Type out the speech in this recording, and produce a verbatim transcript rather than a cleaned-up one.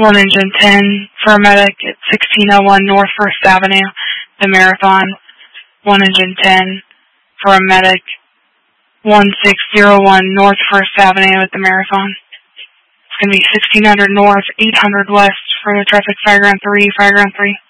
one engine ten for a medic at sixteen oh one North First Avenue, the Marathon. one engine ten for a medic, sixteen oh one North First Avenue at the Marathon. It's going to be sixteen hundred North, eight hundred West for the traffic Fire Ground three, Fire Ground three.